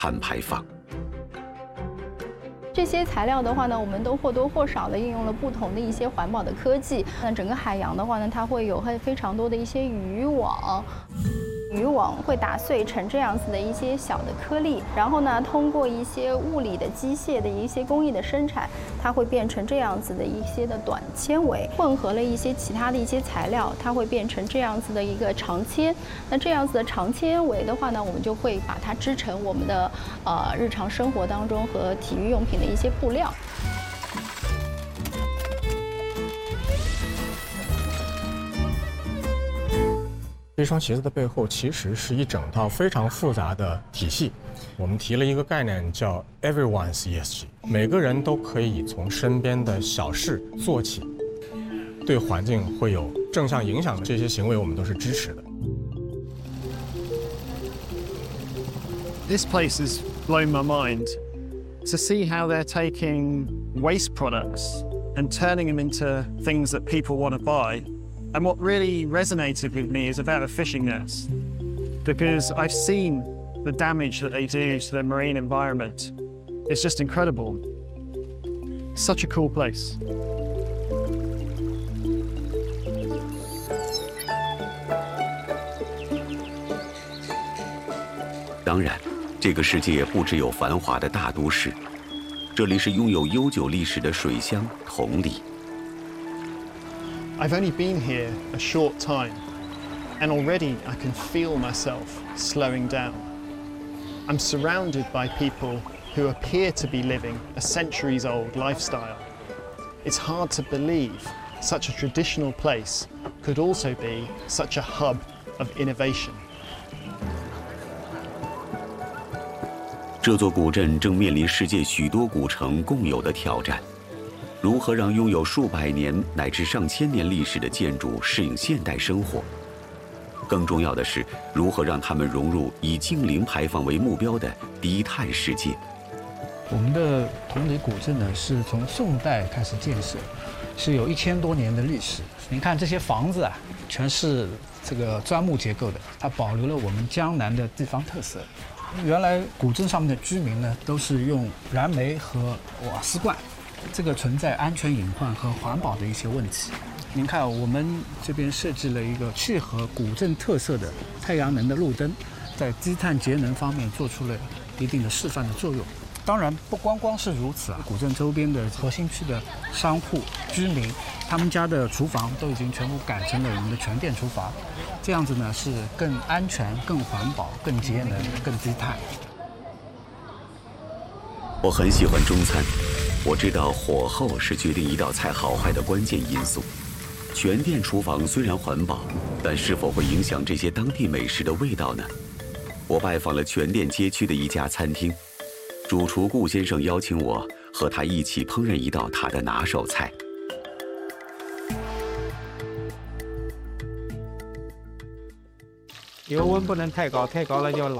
碳排放。 这些材料的话呢，我们都或多或少的应用了不同的一些环保的科技。那整个海洋的话呢，它会有非常多的一些渔网。渔网会打碎成这样子的一些小的颗粒，然后呢，通过一些物理的机械的一些工艺的生产，它会变成这样子的一些的短纤维，混合了一些其他的一些材料，它会变成这样子的一个长纤。那这样子的长纤维的话呢，我们就会把它织成我们的日常生活当中和体育用品的一些布料。 这双鞋子的背后其实是一整套非常复杂的体系。我们提了一个概念叫 Everyone's ESG， 每个人都可以从身边的小事做起，对环境会有正向影响的这些行为，我们都是支持的。 This place has blown my mind to see how they're taking waste products and turning them into things that people want to buy. And what really resonated with me is about the fishing nets, because I've seen the damage that they do to the marine environment. It's just incredible. Such a cool place. 当然，这个世界不只有繁华的大都市，这里是拥有悠久历史的水乡同里。 I've only been here a short time, and already I can feel myself slowing down. I'm surrounded by people who appear to be living a centuries-old lifestyle. It's hard to believe such a traditional place could also be such a hub of innovation. 这座古镇正面临世界许多古城共有的挑战。如何让拥有数百年乃至上千年历史的建筑适应现代生活？更重要的是，如何让它们融入以净零排放为目标的低碳世界？ 我们的同里古镇呢，是从宋代开始建设，是有1000多年的历史。您看这些房子啊，全是这个砖木结构的，它保留了我们江南的地方特色。原来古镇上面的居民呢，都是用燃煤和瓦斯罐。这个存在安全隐患和环保的一些问题。您看，我们这边设计了一个契合古镇特色的太阳能的路灯，在低碳节能方面做出了一定的示范的作用。当然，不光是如此啊，古镇周边的核心区的商户、居民，他们家的厨房都已经全部改成了我们的全电厨房，这样子呢是更安全、更环保、更节能、更低碳。 我很喜欢中餐。我知道火候是决定一道菜好坏的关键因素。全电厨房虽然环保，但是否会影响这些当地美食的味道呢？我拜访了全电街区的一家餐厅，主厨顾先生邀请我和他一起烹饪一道他的拿手菜。 油温不能太高，太高了就老